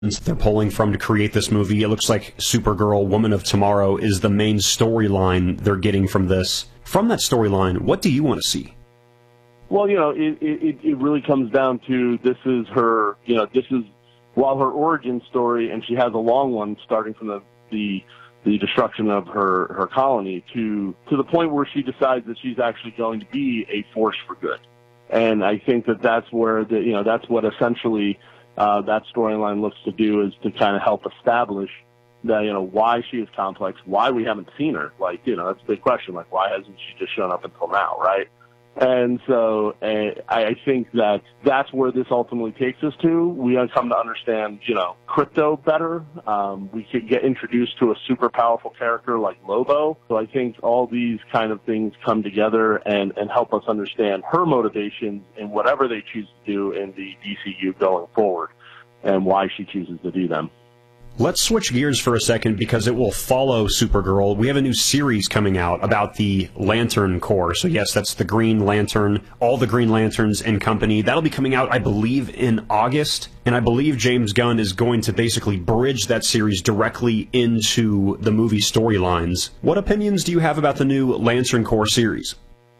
they're pulling from to create this movie. It looks like Supergirl, Woman of Tomorrow is the main storyline they're getting from this. From that storyline, what do you want to see? Well, it really comes down to this is her, this is, while her origin story, and she has a long one starting from the destruction of her colony to the point where she decides that she's actually going to be a force for good. And I think that's where that's what essentially that storyline looks to do, is to kind of help establish that, why she is complex, why we haven't seen her. Like, that's a big question. Like, why hasn't she just shown up until now, right? And so I think that's where this ultimately takes us to. We come to understand, Crypto better. We could get introduced to a super powerful character like Lobo. So I think all these kind of things come together and help us understand her motivations in whatever they choose to do in the DCU going forward, and why she chooses to do them. Let's switch gears for a second, because it will follow Supergirl. We have a new series coming out about the Lantern Corps. So yes, that's the Green Lantern, all the Green Lanterns and company. That'll be coming out, I believe, in August. And I believe James Gunn is going to basically bridge that series directly into the movie storylines. What opinions do you have about the new Lantern Corps series?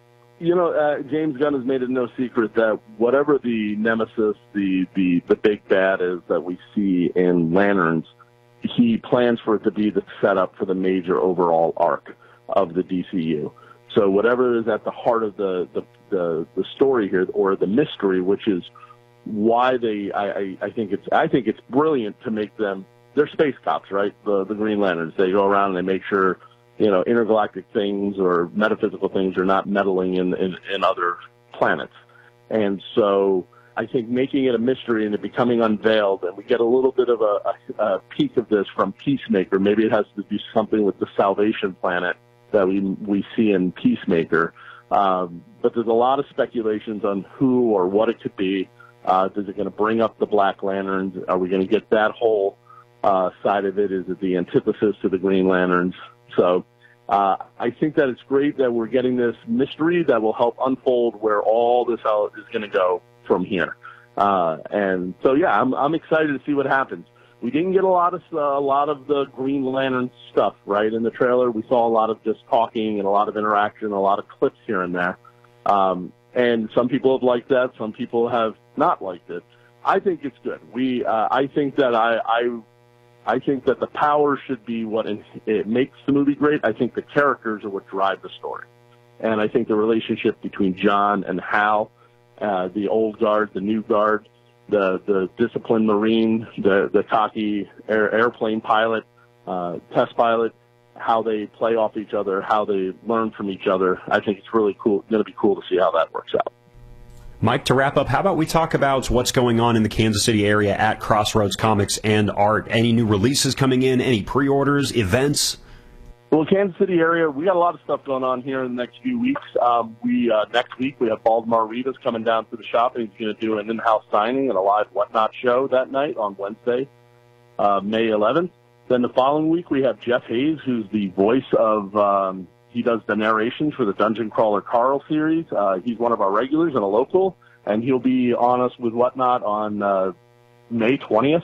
James Gunn has made it no secret that whatever the nemesis, the big bad is that we see in Lanterns, he plans for it to be the setup for the major overall arc of the DCU. So whatever is at the heart of the story here, or the mystery, which is why I think it's brilliant to make them, they're space cops, right? The Green Lanterns. They go around and they make sure, intergalactic things or metaphysical things are not meddling in other planets. And so I think making it a mystery and it becoming unveiled, and we get a little bit of a peek of this from Peacemaker. Maybe it has to do something with the Salvation Planet that we see in Peacemaker. But there's a lot of speculations on who or what it could be. Is it going to bring up the Black Lanterns? Are we going to get that whole side of it? Is it the antithesis to the Green Lanterns? So I think that it's great that we're getting this mystery that will help unfold where all this is going to go from here. And so, yeah, I'm excited to see what happens. We didn't get a lot of the Green Lantern stuff, right, in the trailer. We saw a lot of just talking and a lot of interaction, a lot of clips here and there. And some people have liked that. Some people have not liked it. I think it's good. I think that I think that the power should be what it makes the movie great. I think the characters are what drive the story. And I think the relationship between John and Hal, the old guard, the new guard, the disciplined Marine, the cocky airplane pilot, test pilot, how they play off each other, how they learn from each other. I think it's really cool. It's going to be cool to see how that works out. Mike, to wrap up, how about we talk about what's going on in the Kansas City area at Crossroads Comics and Art? Any new releases coming in? Any pre-orders, events? Well, Kansas City area, we got a lot of stuff going on here in the next few weeks. Next week we have Baldemar Rivas coming down to the shop, and he's going to do an in-house signing and a live Whatnot show that night on Wednesday, May 11th. Then the following week we have Jeff Hayes, who's the voice of he does the narrations for the Dungeon Crawler Carl series. He's one of our regulars and a local, and he'll be on us with Whatnot on May 20th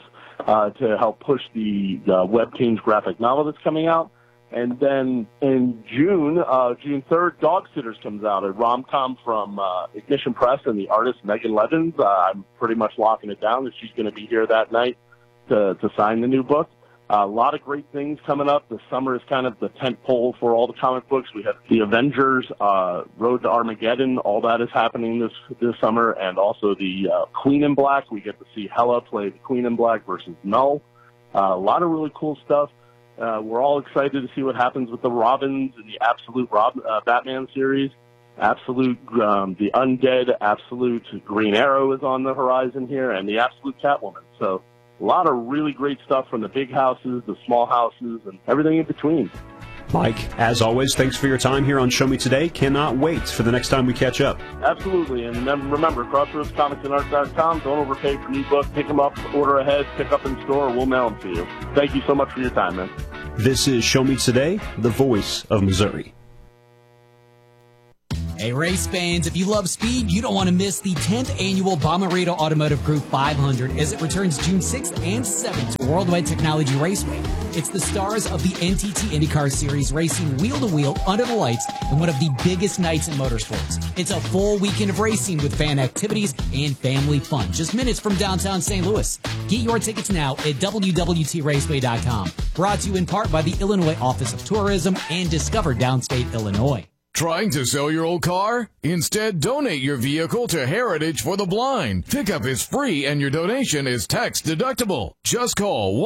to help push the Webtoons graphic novel that's coming out. And then in June 3rd, Dog Sitters comes out, a rom-com from Ignition Press and the artist Megan Levins. I'm pretty much locking it down that she's going to be here that night to sign the new book. A lot of great things coming up. The summer is kind of the tent pole for all the comic books. We have the Avengers, Road to Armageddon. All that is happening this summer. And also the Queen in Black. We get to see Hela play the Queen in Black versus Null. A lot of really cool stuff. We're all excited to see what happens with the Robins and the Absolute Batman series. Absolute, the Undead, Absolute Green Arrow is on the horizon here, and the Absolute Catwoman. So a lot of really great stuff from the big houses, the small houses, and everything in between. Mike, as always, thanks for your time here on Show Me Today. Cannot wait for the next time we catch up. Absolutely. And remember, CrossroadsComicsandArt.com. Don't overpay for new books. Pick them up, order ahead, pick up in store, or we'll mail them to you. Thank you so much for your time, man. This is Show Me Today, the voice of Missouri. Hey, race fans, if you love speed, you don't want to miss the 10th annual Bomarito Automotive Group 500 as it returns June 6th and 7th to Worldwide Technology Raceway. It's the stars of the NTT IndyCar Series racing wheel-to-wheel under the lights in one of the biggest nights in motorsports. It's a full weekend of racing with fan activities and family fun, just minutes from downtown St. Louis. Get your tickets now at www.raceway.com. Brought to you in part by the Illinois Office of Tourism and Discover Downstate Illinois. Trying to sell your old car? Instead, donate your vehicle to Heritage for the Blind. Pickup is free and your donation is tax deductible. Just call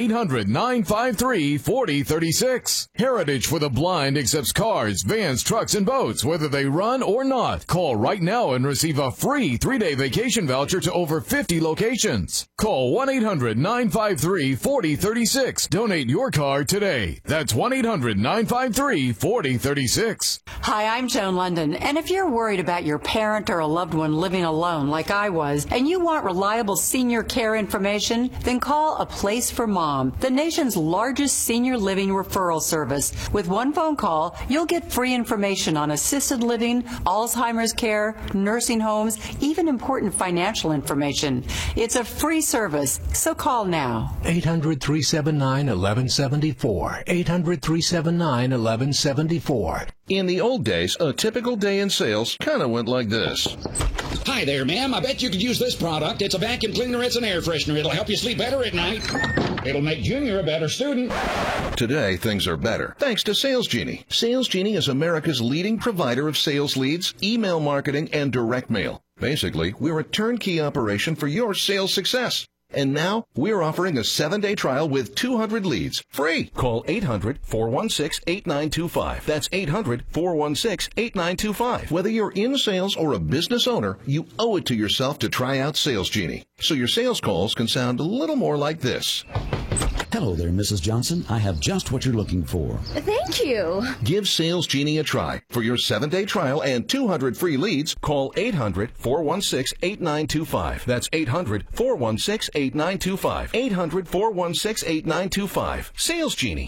1-800-953-4036. Heritage for the Blind accepts cars, vans, trucks, and boats, whether they run or not. Call right now and receive a free 3-day vacation voucher to over 50 locations. Call 1-800-953-4036. Donate your car today. That's 1-800-953-4036. Hi, I'm Joan London, and if you're worried about your parent or a loved one living alone like I was, and you want reliable senior care information, then call A Place for Mom, the nation's largest senior living referral service. With one phone call, you'll get free information on assisted living, Alzheimer's care, nursing homes, even important financial information. It's a free service, so call now. 800-379-1174. 800-379-1174. In the old days, a typical day in sales kind of went like this. Hi there, ma'am. I bet you could use this product. It's a vacuum cleaner. It's an air freshener. It'll help you sleep better at night. It'll make Junior a better student. Today, things are better, thanks to Sales Genie. Sales Genie is America's leading provider of sales leads, email marketing, and direct mail. Basically, we're a turnkey operation for your sales success. And now, we're offering a 7-day trial with 200 leads, free. Call 800-416-8925. That's 800-416-8925. Whether you're in sales or a business owner, you owe it to yourself to try out Sales Genie, so your sales calls can sound a little more like this. Hello there, Mrs. Johnson. I have just what you're looking for. Thank you. Give Sales Genie a try. For your 7-day trial and 200 free leads, call 800-416-8925. That's 800-416-8925. 800-416-8925. Sales Genie.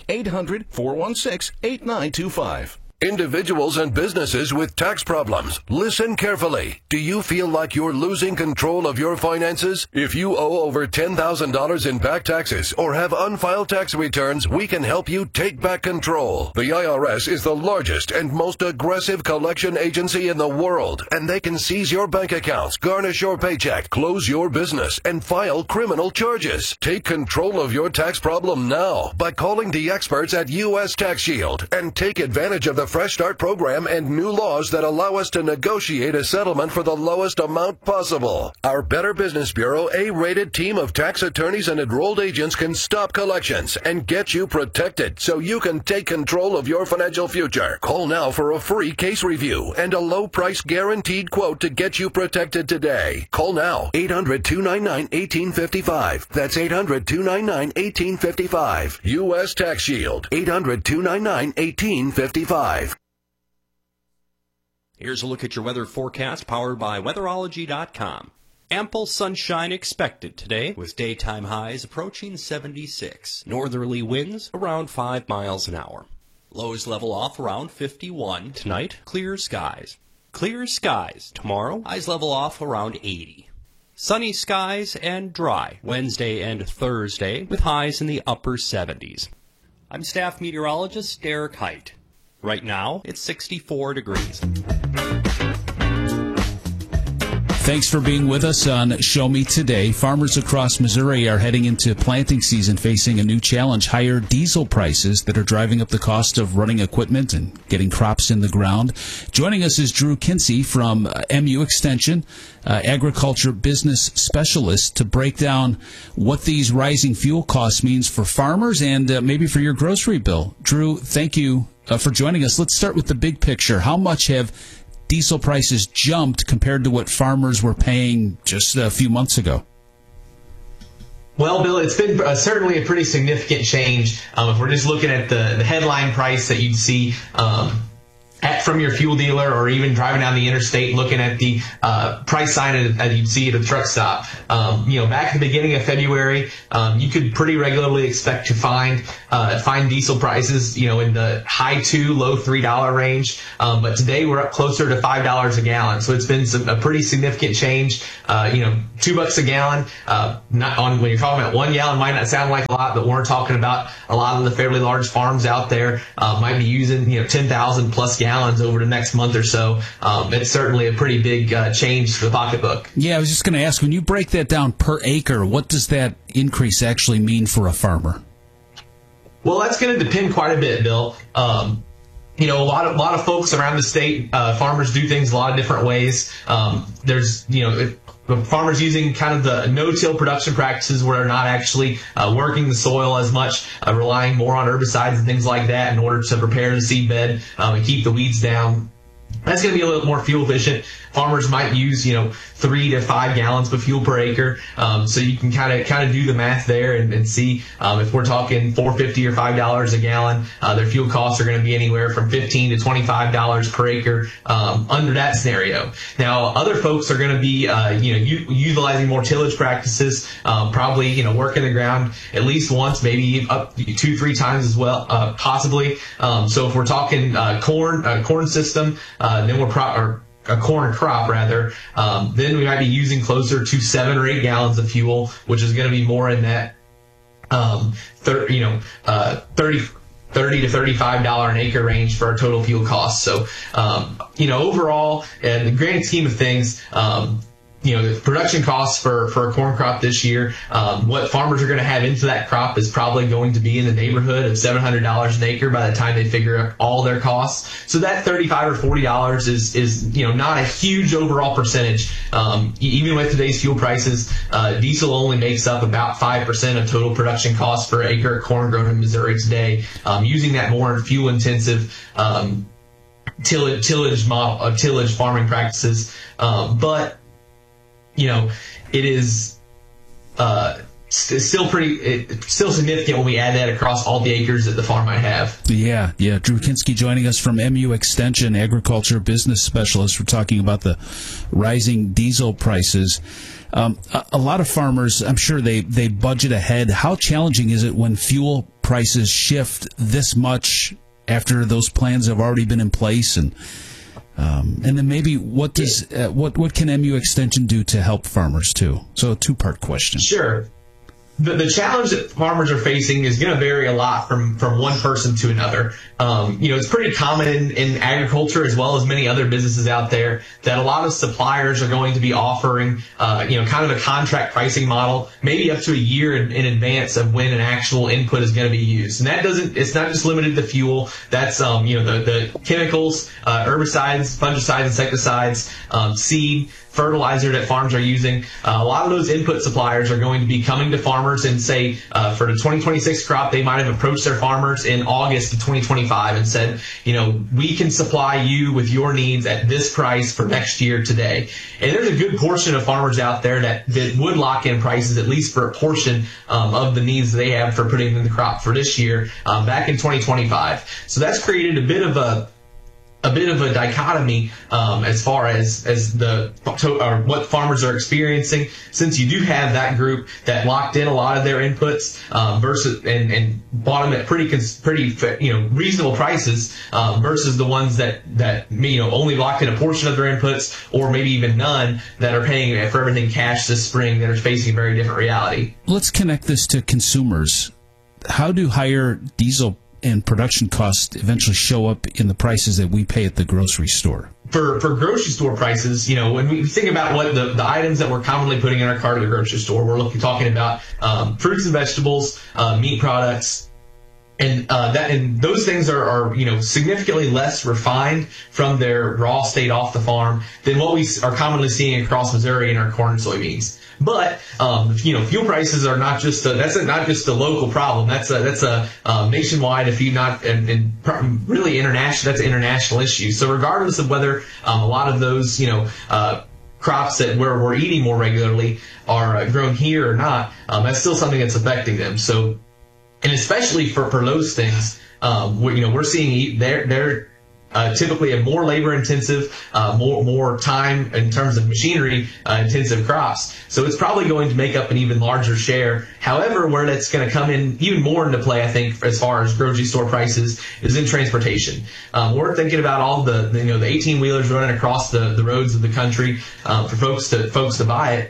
800-416-8925. Individuals and businesses with tax problems, listen carefully. Do you feel like you're losing control of your finances? If you owe over $10,000 in back taxes or have unfiled tax returns, we can help you take back control. The IRS is the largest and most aggressive collection agency in the world, and they can seize your bank accounts, garnish your paycheck, close your business, and file criminal charges. Take control of your tax problem now by calling the experts at U.S. Tax Shield and take advantage of the Fresh Start program and new laws that allow us to negotiate a settlement for the lowest amount possible. Our Better Business Bureau A-rated team of tax attorneys and enrolled agents can stop collections and get you protected so you can take control of your financial future. Call now for a free case review and a low price guaranteed quote to get you protected today. Call now. 800-299-1855. That's 800-299-1855. U.S. Tax Shield. 800-299-1855. Here's a look at your weather forecast powered by Weatherology.com. Ample sunshine expected today with daytime highs approaching 76. Northerly winds around 5 miles an hour. Lows level off around 51. Tonight, clear skies. Clear skies. Tomorrow, highs level off around 80. Sunny skies and dry Wednesday and Thursday with highs in the upper 70s. I'm staff meteorologist Derek Height. Right now, it's 64 degrees. Thanks for being with us on Show Me Today. Farmers across Missouri are heading into planting season facing a new challenge, higher diesel prices that are driving up the cost of running equipment and getting crops in the ground. Joining us is Drew Kinsey from MU Extension, agriculture business specialist, to break down what these rising fuel costs means for farmers and maybe for your grocery bill. Drew, thank you for joining us. Let's start with the big picture. How much have diesel prices jumped compared to what farmers were paying just a few months ago? Well, Bill, it's been certainly a pretty significant change. If we're just looking at the headline price that you'd see from your fuel dealer, or even driving down the interstate looking at the price sign that you'd see at a truck stop. Back at the beginning of February, you could pretty regularly expect to find diesel prices, in the high $2, low $3 range. But today we're up closer to $5 a gallon. So it's been a pretty significant change. $2 a gallon. When you're talking about 1 gallon, might not sound like a lot, but we're talking about a lot of the fairly large farms out there might be using 10,000 plus gallons over the next month or so. It's certainly a pretty big change to the pocketbook. Yeah, I was just going to ask, when you break that down per acre, what does that increase actually mean for a farmer? Well, that's going to depend quite a bit, Bill. A lot of folks around the state, farmers do things a lot of different ways. There's farmers using kind of the no-till production practices where they're not actually working the soil as much, relying more on herbicides and things like that in order to prepare the seed bed and keep the weeds down. That's going to be a little more fuel efficient. Farmers might use, 3 to 5 gallons of fuel per acre. So you can kind of do the math there and see if we're talking $4.50 or $5 a gallon, their fuel costs are going to be anywhere from $15 to $25 per acre under that scenario. Now, other folks are going to be, utilizing more tillage practices, probably, working the ground at least once, maybe up 2-3 times as well, possibly. So if we're talking corn system, then we're a corn crop rather, then we might be using closer to 7 or 8 gallons of fuel, which is going to be more in that 30 to $35 an acre range for our total fuel costs. So overall, in the grand scheme of things, the production costs for a corn crop this year, what farmers are going to have into that crop is probably going to be in the neighborhood of $700 an acre by the time they figure out all their costs. So that $35 or $40 is not a huge overall percentage. Even with today's fuel prices, diesel only makes up about 5% of total production costs per acre of corn grown in Missouri today. Using that more fuel intensive tillage farming practices, but it is still significant when we add that across all the acres that the farm might have. Yeah. Drew Kinski joining us from MU Extension, Agriculture Business Specialist. We're talking about the rising diesel prices. A lot of farmers, I'm sure they budget ahead. How challenging is it when fuel prices shift this much after those plans have already been in place? And then maybe what can MU Extension do to help farmers too? So a 2-part question. Sure. The challenge that farmers are facing is going to vary a lot from one person to another. It's pretty common in agriculture as well as many other businesses out there that a lot of suppliers are going to be offering, kind of a contract pricing model, maybe up to a year in advance of when an actual input is going to be used. And it's not just limited to fuel. That's, the chemicals, herbicides, fungicides, insecticides, seed, fertilizer that farms are using. A lot of those input suppliers are going to be coming to farmers and say, for the 2026 crop, they might have approached their farmers in August of 2025 and said, we can supply you with your needs at this price for next year today. And there's a good portion of farmers out there that would lock in prices, at least for a portion of the needs they have for putting in the crop for this year, back in 2025. So that's created a bit of a dichotomy as far as what farmers are experiencing, since you do have that group that locked in a lot of their inputs versus and bought them at pretty reasonable prices versus the ones that only locked in a portion of their inputs, or maybe even none, that are paying for everything cash this spring, that are facing a very different reality. Let's connect this to consumers. How do higher diesel and production costs eventually show up in the prices that we pay at the grocery store? For grocery store prices, when we think about what the items that we're commonly putting in our cart at the grocery store, we're talking about fruits and vegetables, meat products, and those things are significantly less refined from their raw state off the farm than what we are commonly seeing across Missouri in our corn and soybeans. But fuel prices are not just that's not just a local problem. That's a nationwide, if you not and really international. That's an international issue. So regardless of whether a lot of those crops that we're eating more regularly are grown here or not, that's still something that's affecting them. So, and especially for those things, we're seeing their typically a more labor intensive, more time in terms of machinery intensive crops. So it's probably going to make up an even larger share. However, where that's going to come in even more into play, I think, as far as grocery store prices, is in transportation. We're thinking about all the 18-wheelers running across the roads of the country for folks to buy it.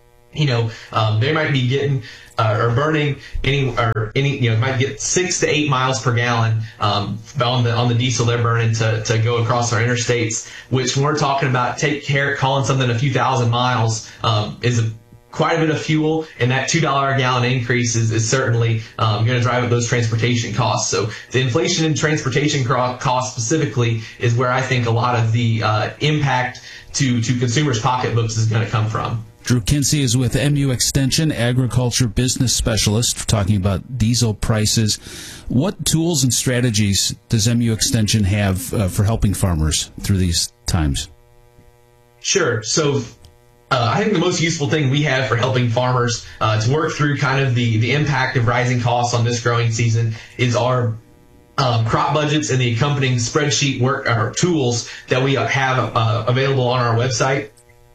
They might be getting or burning might get 6 to 8 miles per gallon on the diesel they're burning to go across our interstates, which when we're talking about calling something a few thousand miles is quite a bit of fuel, and that $2 a gallon increase is certainly going to drive up those transportation costs. So the inflation in transportation costs specifically is where I think a lot of the impact to consumers' pocketbooks is going to come from. Drew Kinsey is with MU Extension, Agriculture Business Specialist, talking about diesel prices. What tools and strategies does MU Extension have for helping farmers through these times? Sure. So I think the most useful thing we have for helping farmers to work through kind of the impact of rising costs on this growing season is our crop budgets and the accompanying spreadsheet work or tools that we have available on our website.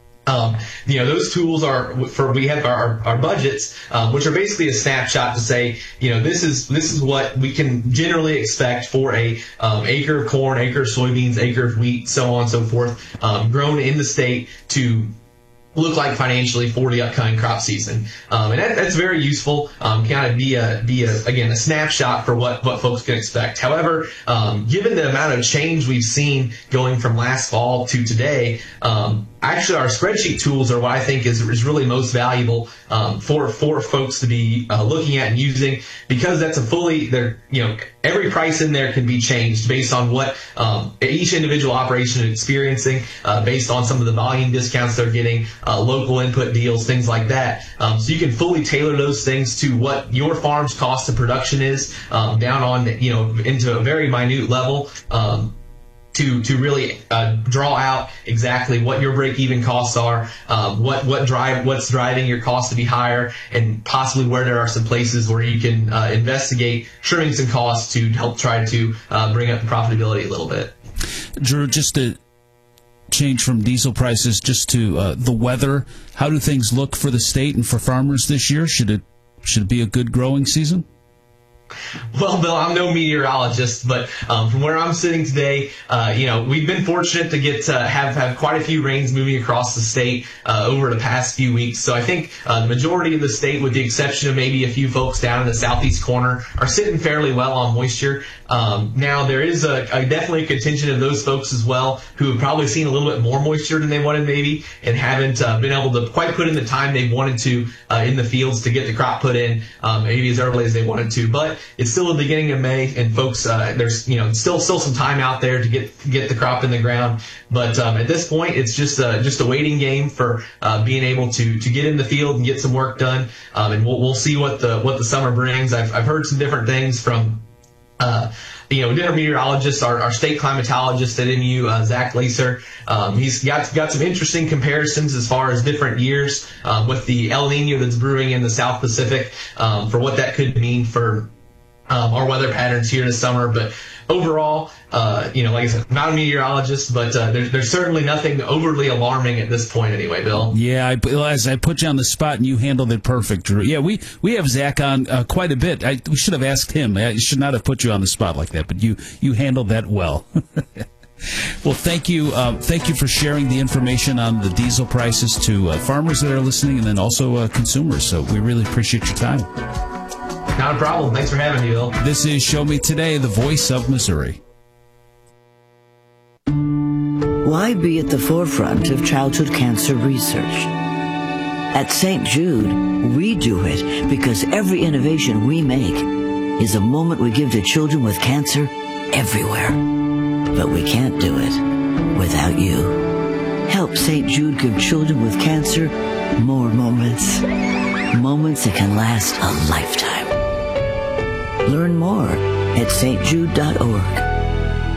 Those tools we have our budgets, which are basically a snapshot to say, this is what we can generally expect for a acre of corn, acre of soybeans, acre of wheat, so on and so forth, grown in the state to look like financially for the upcoming crop season. And that's very useful, kind of be a snapshot for what folks can expect. However, given the amount of change we've seen going from last fall to today, actually our spreadsheet tools are what I think is really most valuable for folks to be looking at and using, because that's every price in there can be changed based on what each individual operation is experiencing, based on some of the volume discounts they're getting, local input deals, things like that. So you can fully tailor those things to what your farm's cost of production is, down on into a very minute level. To really draw out exactly what your break-even costs are, what's driving your costs to be higher, and possibly where there are some places where you can investigate trimming some costs to help try to bring up the profitability a little bit. Drew, just to change from diesel prices just to the weather, how do things look for the state and for farmers this year? Should it be a good growing season? Well, Bill, I'm no meteorologist, but from where I'm sitting today, we've been fortunate to get have quite a few rains moving across the state over the past few weeks. So I think the majority of the state, with the exception of maybe a few folks down in the southeast corner, are sitting fairly well on moisture. Now, there is definitely a contingent of those folks as well who have probably seen a little bit more moisture than they wanted maybe, and haven't been able to quite put in the time they wanted to in the fields to get the crop put in maybe as early as they wanted to. But it's still the beginning of May, and folks, there's still some time out there to get the crop in the ground. But at this point, it's just a waiting game for being able to get in the field and get some work done. And we'll see what the summer brings. I've heard some different things from different meteorologists. Our state climatologist at MU, Zach Lacer, he's got some interesting comparisons as far as different years with the El Nino that's brewing in the South Pacific for what that could mean for our weather patterns here this summer. But overall, like I said, not a meteorologist, but there's certainly nothing overly alarming at this point anyway, Bill. Yeah, as I put you on the spot, and you handled it perfect, Drew. Yeah, we have Zach on quite a bit. We should have asked him. I should not have put you on the spot like that, but you handled that well. Well, thank you for sharing the information on the diesel prices to farmers that are listening, and then also consumers. So we really appreciate your time. Not a problem. Thanks for having me, Bill. This is Show Me Today, the voice of Missouri. Why be at the forefront of childhood cancer research? At St. Jude, we do it because every innovation we make is a moment we give to children with cancer everywhere. But we can't do it without you. Help St. Jude give children with cancer more moments. Moments that can last a lifetime. Learn more at stjude.org.